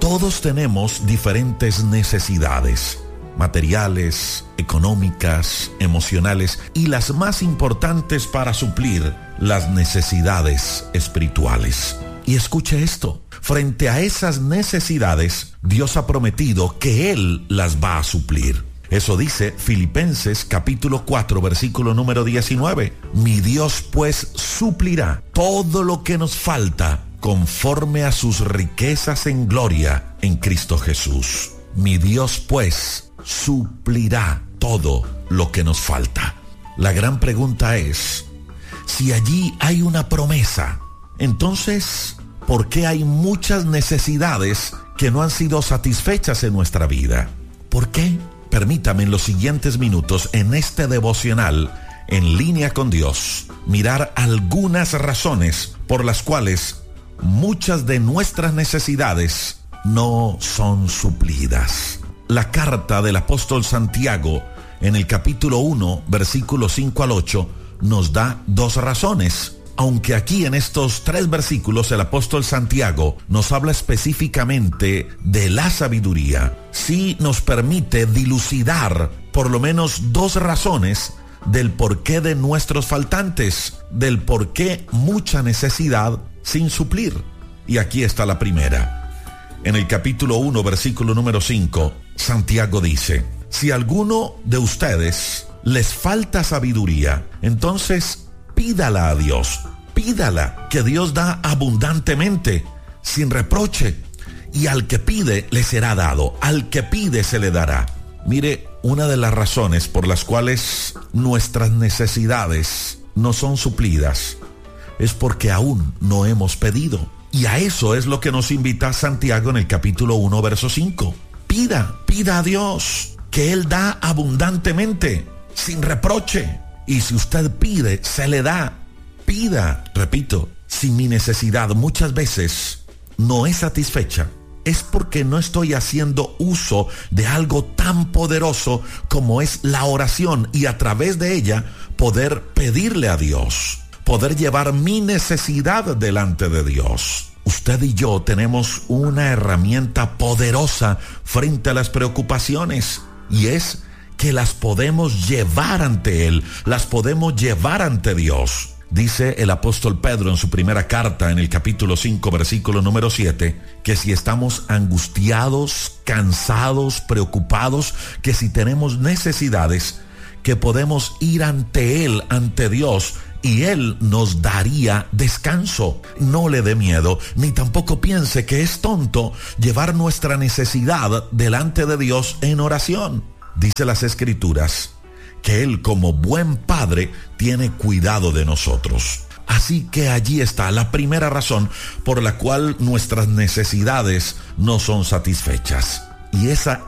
Todos tenemos diferentes necesidades, materiales, económicas, emocionales y las más importantes para suplir las necesidades espirituales. Y escuche esto, frente a esas necesidades, Dios ha prometido que Él las va a suplir. Eso dice Filipenses capítulo 4, versículo número 19. Mi Dios pues suplirá todo lo que nos falta conforme a sus riquezas en gloria en Cristo Jesús. Mi Dios pues suplirá todo lo que nos falta. La gran pregunta es, si allí hay una promesa, entonces, ¿por qué hay muchas necesidades que no han sido satisfechas en nuestra vida? ¿Por qué? Permítame en los siguientes minutos, en este devocional, en línea con Dios, mirar algunas razones por las cuales muchas de nuestras necesidades no son suplidas. La carta del apóstol Santiago, en el capítulo 1, versículos 5 al 8, nos da dos razones. Aunque aquí en estos 3 versículos el apóstol Santiago nos habla específicamente de la sabiduría, sí nos permite dilucidar por lo menos 2 razones del porqué de nuestros faltantes, del porqué mucha necesidad sin suplir. Y aquí está la primera. En el capítulo 1, versículo número 5, Santiago dice: si a alguno de ustedes les falta sabiduría, entonces pídala a Dios, pídala, que Dios da abundantemente, sin reproche, y al que pide le será dado, al que pide se le dará. Mire, una de las razones por las cuales nuestras necesidades no son suplidas es porque aún no hemos pedido. Y a eso es lo que nos invita Santiago en el capítulo 1, verso 5. Pida a Dios, que Él da abundantemente, sin reproche. Y si usted pide, se le da. Pida, repito, si mi necesidad muchas veces no es satisfecha, es porque no estoy haciendo uso de algo tan poderoso como es la oración, y a través de ella poder pedirle a Dios, poder llevar mi necesidad delante de Dios. Usted y yo tenemos una herramienta poderosa frente a las preocupaciones, y es que las podemos llevar ante Él, las podemos llevar ante Dios. Dice el apóstol Pedro en su primera carta, en el capítulo 5, versículo número 7, que si estamos angustiados, cansados, preocupados, que si tenemos necesidades, que podemos ir ante Él, ante Dios, y Él nos daría descanso. No le dé miedo, ni tampoco piense que es tonto llevar nuestra necesidad delante de Dios en oración. Dice las Escrituras que Él, como buen padre, tiene cuidado de nosotros. Así que allí está la primera razón por la cual nuestras necesidades no son satisfechas. Y esa